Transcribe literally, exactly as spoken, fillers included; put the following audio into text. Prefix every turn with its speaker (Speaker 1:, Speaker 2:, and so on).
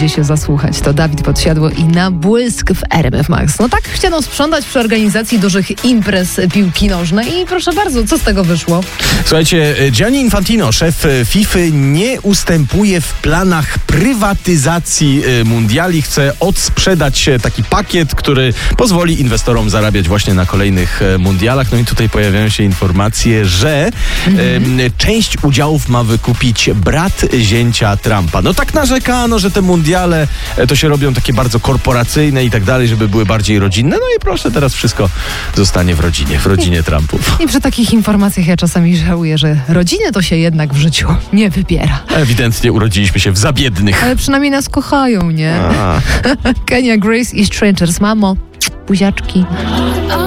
Speaker 1: gdzie się zasłuchać. To Dawid Podsiadło i Na błysk w R M F Max. No tak chciano sprzątać przy organizacji dużych imprez piłki nożnej i proszę bardzo, co z tego wyszło?
Speaker 2: Słuchajcie, Gianni Infantino, szef FIFA, nie ustępuje w planach prywatyzacji mundiali. Chce odsprzedać taki pakiet, który pozwoli inwestorom zarabiać właśnie na kolejnych mundialach. No i tutaj pojawiają się informacje, że mhm. e, część udziałów ma wykupić brat zięcia Trumpa. No tak narzekano, że te mundiale e, to się robią takie bardzo korporacyjne i tak dalej, żeby były bardziej rodzinne. No i proszę, teraz wszystko zostanie w rodzinie, w rodzinie Trumpów.
Speaker 1: I przy takich informacjach ja czasami żałuję, że rodzinę to się jednak w życiu nie wybiera.
Speaker 2: Ewidentnie urodziliśmy się w zabiednych.
Speaker 1: Ale przynajmniej nas kochają, nie? Kenya Grace i Strangers. Mamo, buziaczki.